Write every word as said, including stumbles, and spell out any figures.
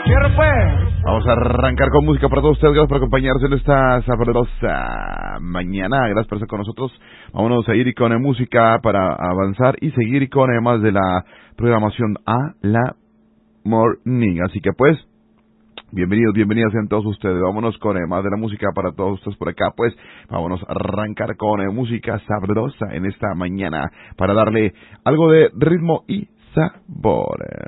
Vamos a arrancar con música para todos ustedes. Gracias por acompañarnos en esta sabrosa mañana. Gracias por estar con nosotros. Vámonos a ir con eh, música para avanzar y seguir con eh, más de la programación a la morning. Así que pues, bienvenidos, bienvenidas sean todos ustedes. Vámonos con eh, más de la música para todos ustedes por acá. Pues vámonos a arrancar con eh, música sabrosa en esta mañana para darle algo de ritmo y sabor.